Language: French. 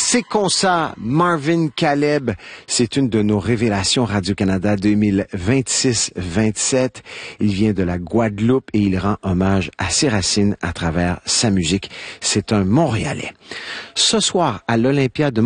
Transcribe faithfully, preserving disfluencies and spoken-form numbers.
C'est comme ça, Marvin Caleb, c'est une de nos révélations Radio-Canada deux mille vingt-six vingt-sept. Il vient de la Guadeloupe et il rend hommage à ses racines à travers sa musique. C'est un Montréalais. Ce soir, à l'Olympia de